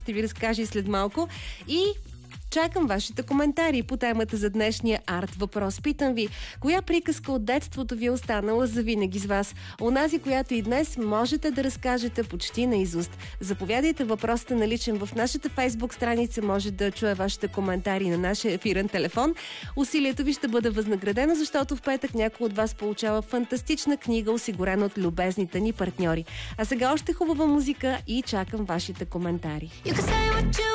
ще ви разкажа и след малко. И чакам вашите коментари по темата за днешния арт въпрос. Питам ви, коя приказка от детството ви е останала завинаги с вас? Онази, която и днес можете да разкажете почти наизуст. Заповядайте, въпросът е наличен в нашата Фейсбук страница. Може да чуя вашите коментари на нашия ефирен телефон. Усилието ви ще бъде възнаградено, защото в петък някой от вас получава фантастична книга, осигурена от любезните ни партньори. А сега още хубава музика и чакам вашите коментари.